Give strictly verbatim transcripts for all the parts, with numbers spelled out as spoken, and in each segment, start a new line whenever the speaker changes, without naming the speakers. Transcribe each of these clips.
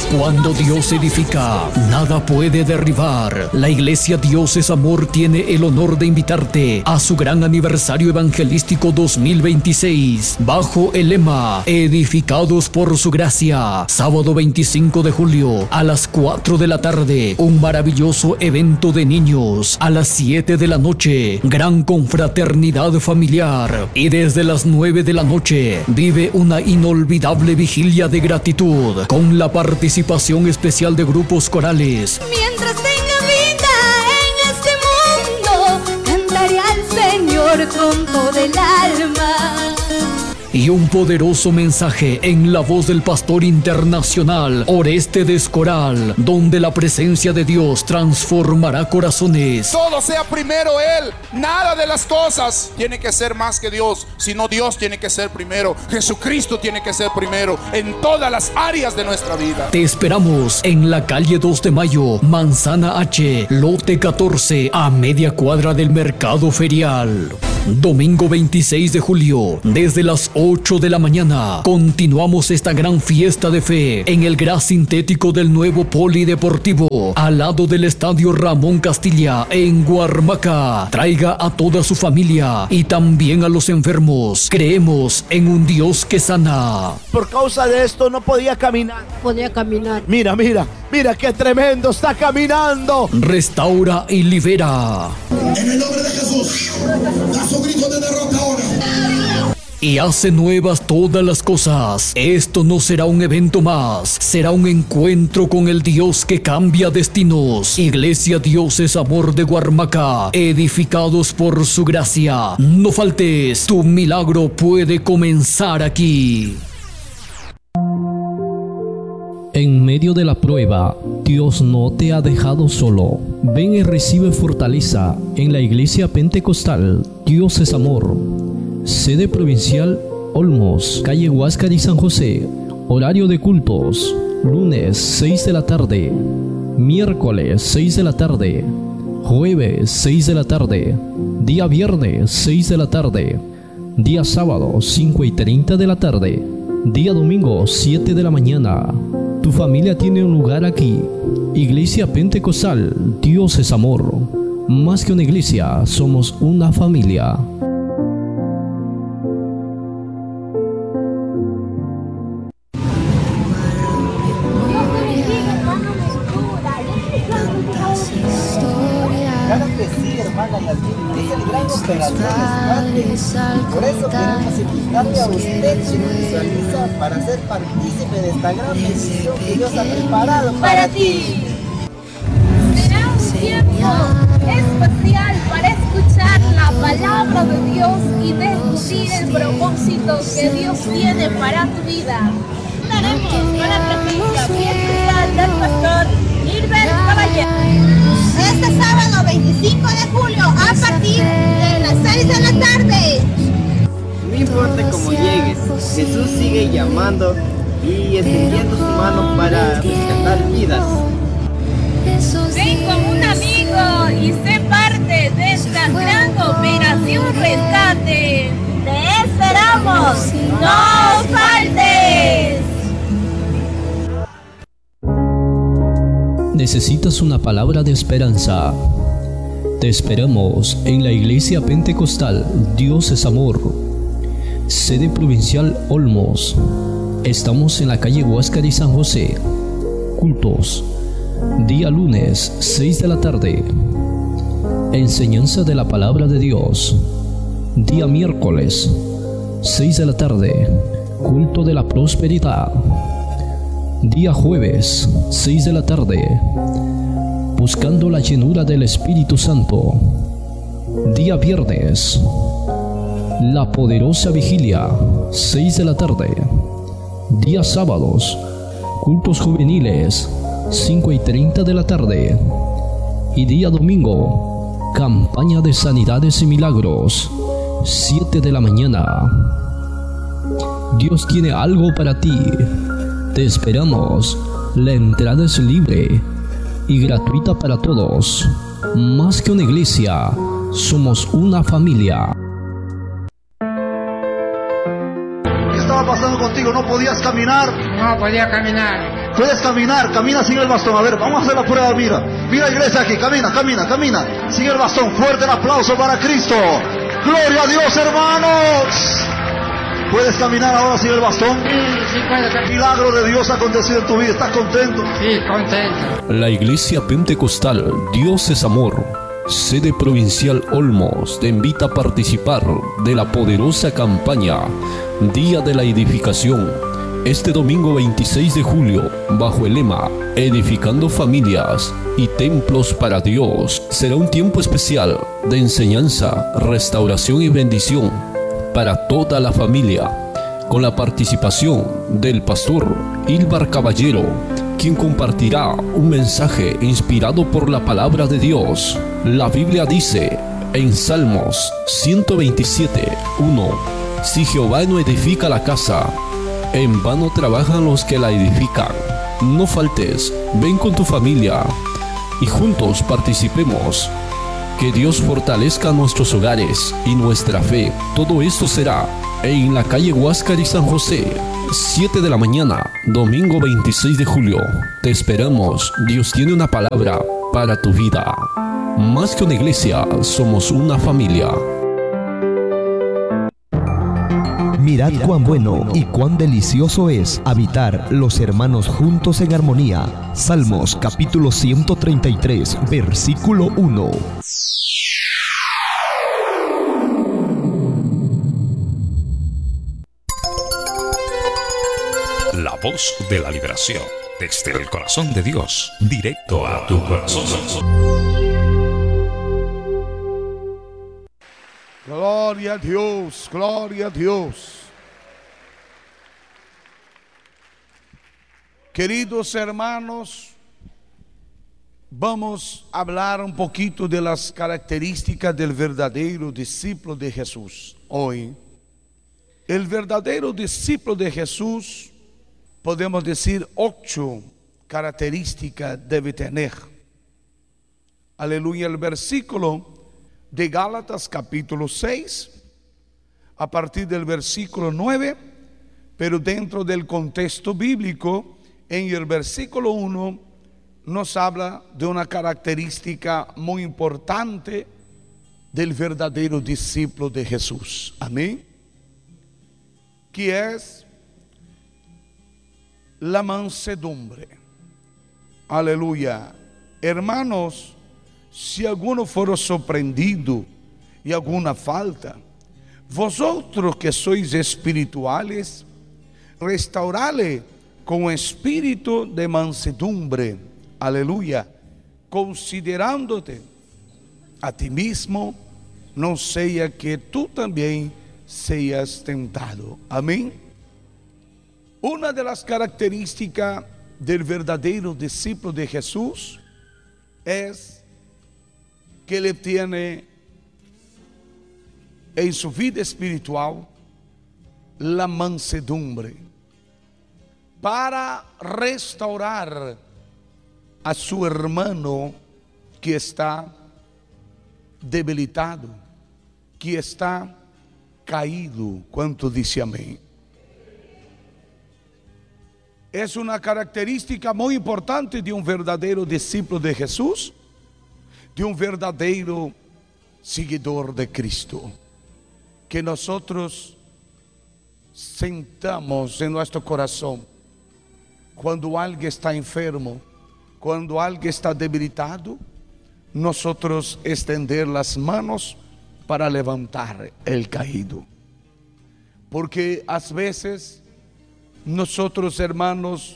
Cuando Dios edifica, nada puede derribar. La Iglesia Dios es Amor tiene el honor de invitarte a su gran aniversario evangelístico dos mil veintiséis, bajo el lema Edificados por su gracia. Sábado veinticinco de julio a las cuatro de la tarde, un maravilloso evento de niños. A las siete de la noche, gran confraternidad familiar. Y desde las nueve de la noche, vive una inolvidable vigilia de gratitud con la participación Participación especial de grupos corales.
Mientras tenga vida en este mundo, cantaré al Señor con todo el alma.
Y un poderoso mensaje en la voz del pastor internacional Oreste de Escoral, donde la presencia de Dios transformará corazones.
Todo sea primero Él, nada de las cosas tiene que ser más que Dios, sino Dios tiene que ser primero, Jesucristo tiene que ser primero en todas las áreas de nuestra vida.
Te esperamos en la calle dos de mayo, Manzana H, lote catorce, a media cuadra del mercado ferial. Domingo veintiséis de julio, desde las ocho de la mañana, continuamos esta gran fiesta de fe en el gras sintético del nuevo polideportivo, al lado del estadio Ramón Castilla, en Guarmaca. Traiga a toda su familia y también a los enfermos. Creemos en un Dios que sana.
Por causa de esto no podía caminar.
Podía caminar.
Mira, mira, mira qué tremendo está caminando.
Restaura y libera.
En el nombre de Jesús, da su grito de derrota ahora.
Y hace nuevas todas las cosas. Esto no será un evento más, será un encuentro con el Dios que cambia destinos. Iglesia Dios es Amor de Guarmaca, edificados por su gracia. No faltes, tu milagro puede comenzar aquí. En medio de la prueba, Dios no te ha dejado solo. Ven y recibe fortaleza en la Iglesia Pentecostal Dios es Amor. Sede provincial Olmos, calle Huáscar y San José. Horario de cultos: lunes seis de la tarde, miércoles seis de la tarde, jueves seis de la tarde, día viernes seis de la tarde, día sábado cinco y treinta de la tarde, día domingo siete de la mañana. Tu familia tiene un lugar aquí. Iglesia Pentecostal Dios es Amor. Más que una iglesia, somos una familia.
Claro que sí, hermana Yasmin, es el gran operador de Escuadre. Por eso queremos invitarle a usted que nos visualiza para ser partícipe de esta gran bendición que Dios ha preparado para,
para ti. Será un tiempo especial para escuchar la palabra de Dios y descubrir el propósito que Dios tiene para tu vida. Estaremos con la presencia especial del pastor Gilbert Caballero. Este sábado veinticinco de julio a partir de las seis de la tarde.
No importa cómo llegues, Jesús sigue llamando y extendiendo su mano para rescatar vidas.
Ven como un amigo y sé parte de esta gran operación rescate. Te esperamos, no faltes.
¿Necesitas una palabra de esperanza? Te esperamos en la Iglesia Pentecostal Dios es Amor, sede provincial Olmos. Estamos en la calle Huáscar y San José. Cultos: día lunes seis de la tarde, enseñanza de la palabra de Dios. Día miércoles seis de la tarde, culto de la prosperidad. Día jueves seis de la tarde, buscando la llenura del Espíritu Santo. Día viernes, la poderosa vigilia, seis de la tarde. Día sábados, cultos juveniles, cinco y treinta de la tarde. Y día domingo, campaña de sanidades y milagros, siete de la mañana. Dios tiene algo para ti. Te esperamos. La entrada es libre y gratuita para todos. Más que una iglesia, somos una familia.
¿Qué estaba pasando contigo? No
podías caminar?
No podía caminar.
Puedes caminar, camina sin el bastón. A ver, vamos a hacer la prueba, mira. Mira, iglesia, aquí, camina, camina, camina. Sin el bastón, fuerte el aplauso para Cristo. Gloria a Dios, hermanos. ¿Puedes caminar ahora sin el bastón?
Sí, sí puedo caminar.
Milagro de Dios ha acontecido en tu vida. ¿Estás contento?
Sí, contento.
La Iglesia Pentecostal Dios es Amor, sede provincial Olmos, te invita a participar de la poderosa campaña Día de la Edificación, este domingo veintiséis de julio, bajo el lema Edificando Familias y Templos para Dios. Será un tiempo especial de enseñanza, restauración y bendición para toda la familia, con la participación del pastor Ilvar Caballero, quien compartirá un mensaje inspirado por la palabra de Dios. La Biblia dice en Salmos ciento veintisiete, uno: si Jehová no edifica la casa, en vano trabajan los que la edifican. No faltes, ven con tu familia y juntos participemos. Que Dios fortalezca nuestros hogares y nuestra fe. Todo esto será en la calle Huáscar y San José, siete de la mañana, domingo veintiséis de julio. Te esperamos. Dios tiene una palabra para tu vida. Más que una iglesia, somos una familia.
Mirad cuán bueno y cuán delicioso es habitar los hermanos juntos en armonía. Salmos capítulo ciento treinta y tres, versículo uno.
La voz de la liberación, desde el corazón de Dios, directo a tu corazón.
Gloria a Dios, gloria a Dios. Queridos hermanos, vamos a hablar un poquito de las características del verdadero discípulo de Jesús hoy. El verdadero discípulo de Jesús, podemos decir, ocho características debe tener. Aleluya. El versículo de Gálatas capítulo seis, a partir del versículo nueve, pero dentro del contexto bíblico, en el versículo uno nos habla de una característica muy importante del verdadero discípulo de Jesús. Amén. Que es la mansedumbre. Aleluya. Hermanos, si alguno fuera sorprendido y alguna falta, vosotros que sois espirituales, restaurale con espíritu de mansedumbre. Aleluya. Considerándote a ti mismo, no sea que tú también seas tentado. Amén. Una de las características del verdadero discípulo de Jesús es que ele tiene en su vida espiritual la mansedumbre para restaurar a su hermano que está debilitado, que está caído. ¿Cuánto dice amén? Es una característica muy importante de un verdadero discípulo de Jesús, de un verdadero seguidor de Cristo, que nosotros sentamos en nuestro corazón cuando alguien está enfermo, cuando alguien está debilitado, nosotros extender las manos para levantar el caído. Porque a veces nosotros, hermanos,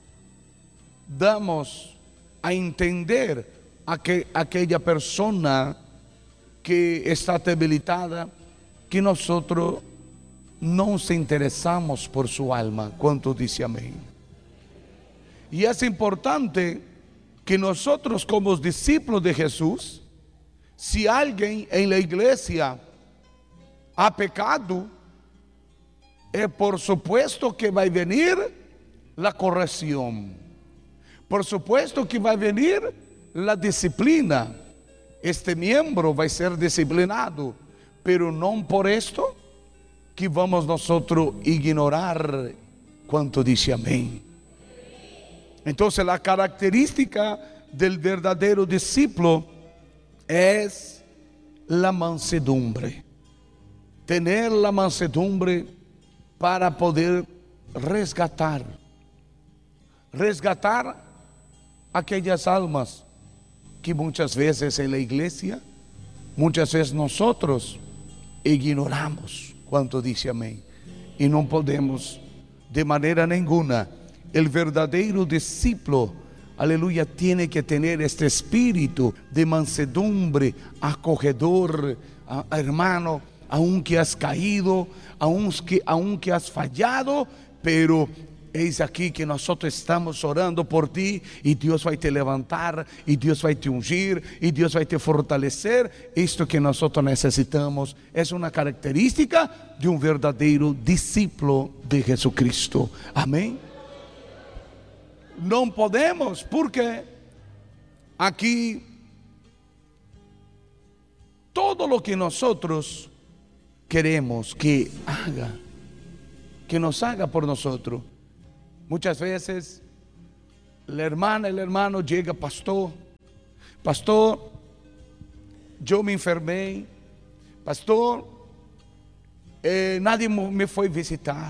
damos a entender a que aquella persona que está debilitada, que nosotros no nos interesamos por su alma. ¿Cuánto dice amén? Y es importante que nosotros, como discípulos de Jesús, si alguien en la iglesia ha pecado, es por supuesto que va a venir la corrección, por supuesto que va a venir la disciplina. Este miembro va a ser disciplinado, pero no por esto que vamos nosotros ignorar ¿Cuánto dice amén? Entonces la característica del verdadero discípulo es la mansedumbre. Tener la mansedumbre para poder resgatar, resgatar aquellas almas que muchas veces en la iglesia, muchas veces nosotros ignoramos. ¿Cuánto dice amén? Y no podemos de manera ninguna. El verdadero discípulo, aleluya, tiene que tener este espíritu de mansedumbre, acogedor, a, a hermano, aunque has caído, aunque, aunque has fallado, pero eis aquí que nosotros estamos orando por ti y Dios va a te levantar, y Dios va a te ungir, y Dios va a te fortalecer. Esto que nosotros necesitamos es una característica de un verdadero discípulo de Jesucristo. Amén. No podemos, porque aquí todo lo que nosotros queremos que haga, que nos haga por nosotros. Muchas veces la hermana, el hermano llega, pastor, pastor, yo me enfermé, pastor, eh, nadie me fue a visitar,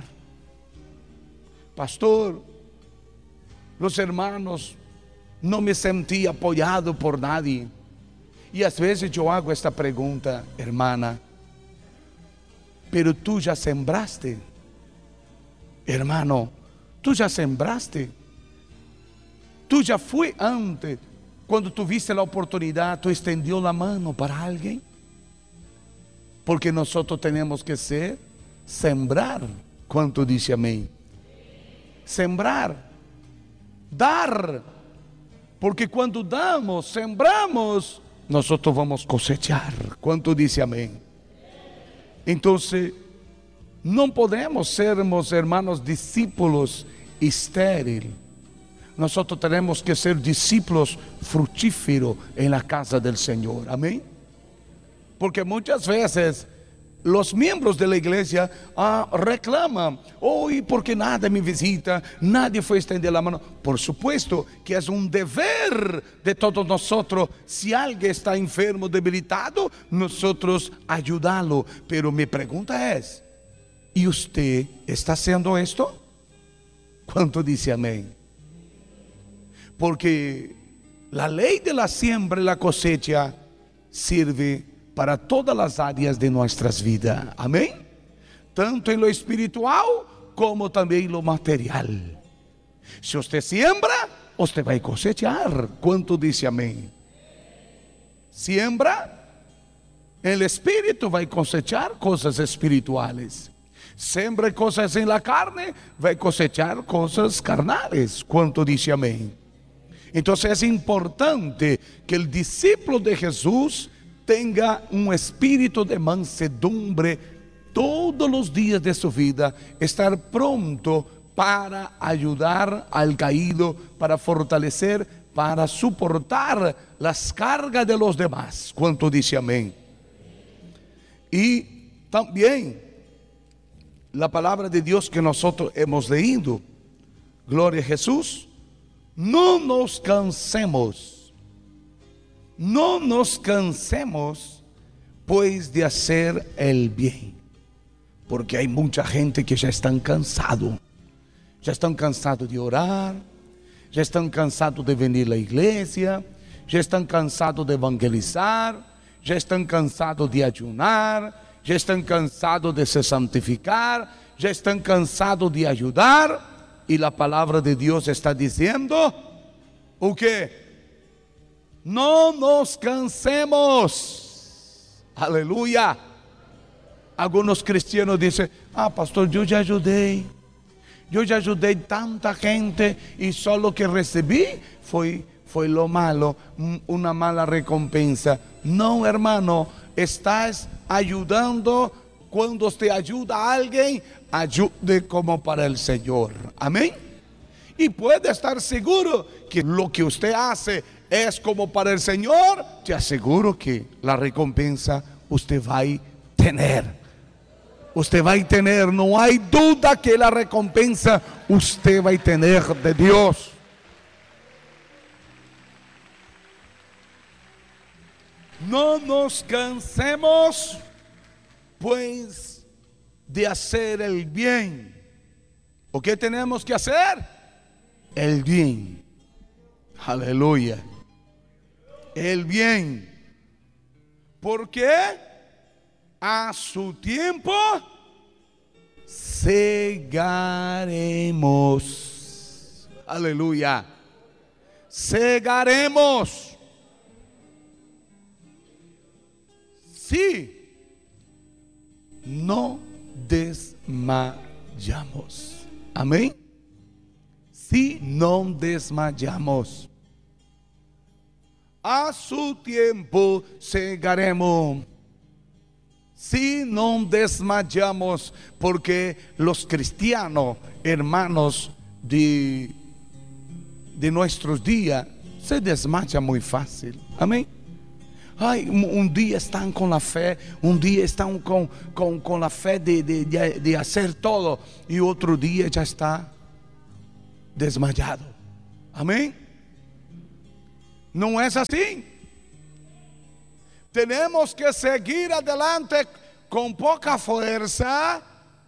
pastor, los hermanos, no me sentí apoyado por nadie. Y a veces yo hago esta pregunta, hermana, pero tú ya sembraste, hermano, tú ya sembraste, tú ya fue antes, cuando tuviste la oportunidad, tú extendió la mano para alguien, porque nosotros tenemos que ser, sembrar. ¿Cuánto dice amén? Sembrar, dar, porque cuando damos, sembramos, nosotros vamos a cosechar. ¿Cuánto dice amén? Entonces, no podemos sermos, hermanos, discípulos estériles. Nosotros tenemos que ser discípulos fructíferos en la casa del Señor. Amén. Porque muchas veces los miembros de la iglesia ah, reclaman, hoy porque nadie me visita, nadie fue a extender la mano. Por supuesto que es un deber de todos nosotros, si alguien está enfermo, debilitado, nosotros ayudarlo. Pero mi pregunta es, ¿y usted está haciendo esto? ¿Cuánto dice amén? Porque la ley de la siembra y la cosecha sirve para todas las áreas de nuestras vidas. Amén. Tanto en lo espiritual como también en lo material. Si usted siembra, usted va a cosechar. ¿Cuánto dice amén? Siembra en el espíritu, va a cosechar cosas espirituales. Siembra cosas en la carne, va a cosechar cosas carnales. ¿Cuánto dice amén? Entonces es importante que el discípulo de Jesús tenga un espíritu de mansedumbre todos los días de su vida, estar pronto para ayudar al caído, para fortalecer, para soportar las cargas de los demás. ¿Cuánto dice amén? Y también la palabra de Dios que nosotros hemos leído, gloria a Jesús, no nos cansemos. No nos cansemos pues de hacer el bien, porque hay mucha gente que ya están cansados, ya están cansados de orar, ya están cansados de venir a la iglesia, ya están cansados de evangelizar, ya están cansados de ayunar, ya están cansados de se santificar, ya están cansados de ayudar, y la palabra de Dios está diciendo, ¿o qué? No nos cansemos. Aleluya. Algunos cristianos dicen, ah, pastor, yo ya ayudé. Yo ya ayudé tanta gente y solo que recibí fue, fue lo malo, una mala recompensa. No, hermano, estás ayudando. Cuando usted ayuda a alguien, ayude como para el Señor. Amén. Y puede estar seguro que lo que usted hace es como para el Señor. Te aseguro que la recompensa usted va a tener. usted va a tener, no hay duda que la recompensa usted va a tener de Dios. No nos cansemos pues de hacer el bien. ¿O qué tenemos que hacer? El bien. Aleluya. El bien. ¿Por qué? A su tiempo segaremos. Aleluya. Segaremos. Si no desmayamos. Amén. Si no desmayamos. A su tiempo segaremos. Si no desmayamos, porque los cristianos, hermanos de, de nuestros días, se desmayan muy fácil. Amén. Ay, un día están con la fe, un día están con, con, con la fe de, de, de, de hacer todo, y otro día ya está desmayado. Amén. No es así. Tenemos que seguir adelante con poca fuerza,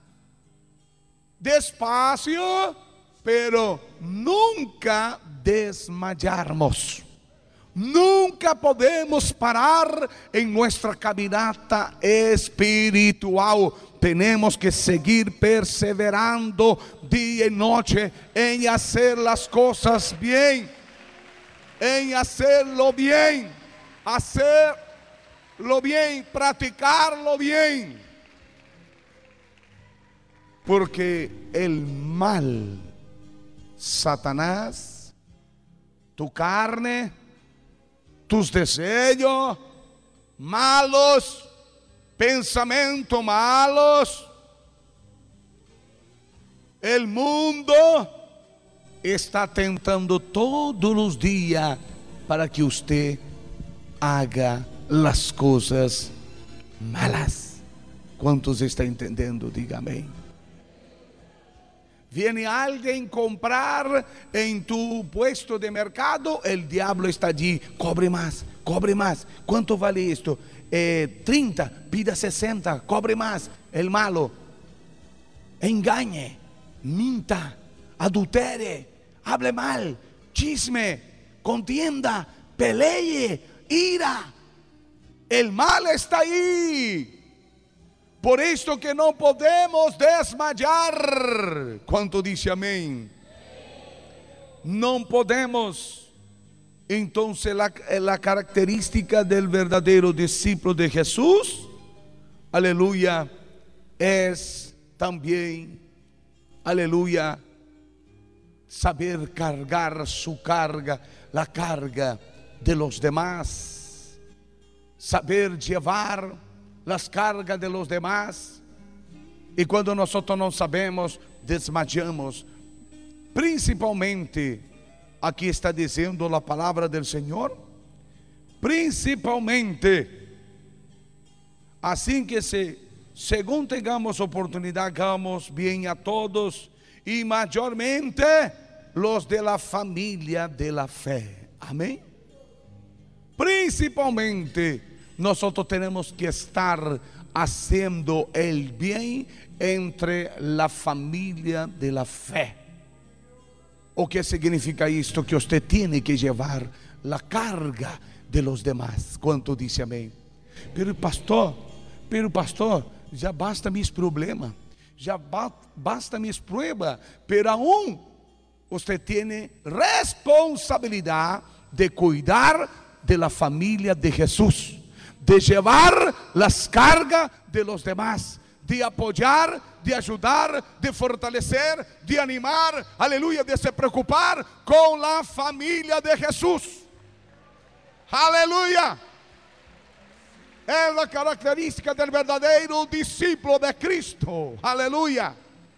despacio, pero nunca desmayarnos. Nunca podemos parar en nuestra caminata espiritual. Tenemos que seguir perseverando día y noche en hacer las cosas bien, en hacerlo bien, hacerlo bien, practicarlo bien. Porque el mal, Satanás, tu carne, tus deseos malos, pensamientos malos, el mundo está tentando todos los días para que usted haga las cosas malas. ¿Cuántos están entendiendo? Dígame. Viene alguien a comprar en tu puesto de mercado, el diablo está allí, cobre más, cobre más. ¿Cuánto vale esto? Eh, treinta, pida sesenta, cobre más. El malo engañe, minta, adultere, hable mal, chisme, contienda, pelee, ira. El mal está ahí. Por esto que no podemos desmayar. ¿Cuánto dice amén? No podemos. Entonces la, la característica del verdadero discípulo de Jesús, aleluya, es también, aleluya, saber cargar su carga, la carga de los demás, saber llevar las cargas de los demás. Y cuando nosotros no sabemos, desmayamos. Principalmente, aquí está diciendo la palabra del Señor, principalmente, así que se, según tengamos oportunidad, hagamos bien a todos, y mayormente los de la familia de la fe. Amén. Principalmente, nosotros tenemos que estar haciendo el bien entre la familia de la fe. ¿O qué significa esto? Que usted tiene que llevar la carga de los demás. ¿Cuánto dice amén? Pero pastor, pero pastor, ya basta mis problemas, ya ba basta mis pruebas, pero aún usted tiene responsabilidad de cuidar de la familia de Jesús, de llevar las cargas de los demás, de apoyar, de ayudar, de fortalecer, de animar, aleluya, de se preocupar con la familia de Jesús. Aleluya. Es la característica del verdadero discípulo de Cristo. Aleluya.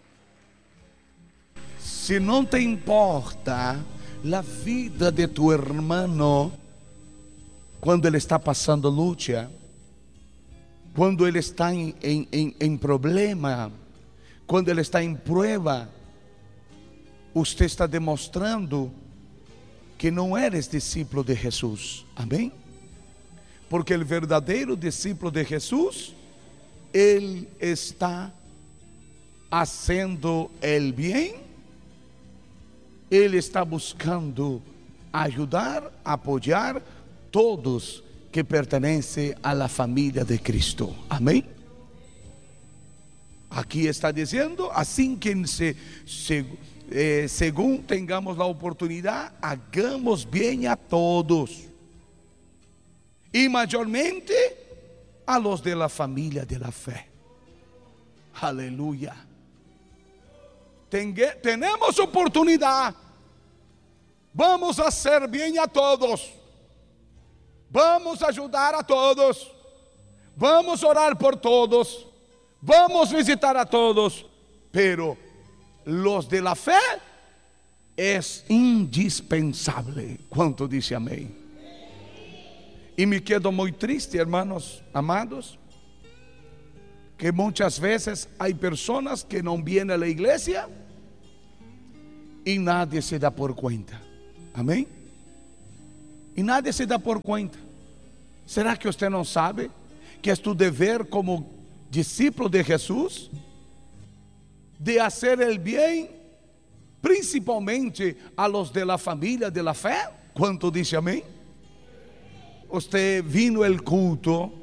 Si no te importa la vida de tu hermano cuando ele está passando luta, Quando ele está em, em, em, em problema, quando ele está em prueba, você está demonstrando que não eres discípulo de Jesus. Amém? Porque o verdadeiro discípulo de Jesus, ele está fazendo o bem, ele está buscando ajudar, apoiar todos que pertenecem à família de Cristo. Amém? Aqui está dizendo, assim que se, se, eh, según tengamos a oportunidade, hagamos bem a todos, e maiormente a los de la familia de la fe. Aleluya. Tengue, tenemos oportunidade, vamos a hacer bem a todos, vamos ajudar a todos, vamos orar por todos, vamos visitar a todos, pero los de la fe es indispensable. ¿Cuánto dice amén? Y me quedo muy triste, hermanos amados, que muchas veces hay personas que no vienen a la iglesia y nadie se da por cuenta. Amén. Y nadie se da por cuenta. ¿Será que usted no sabe que es tu deber como discípulo de Jesús de hacer el bien, principalmente a los de la familia de la fe? ¿Cuánto dice amén? Usted vino al culto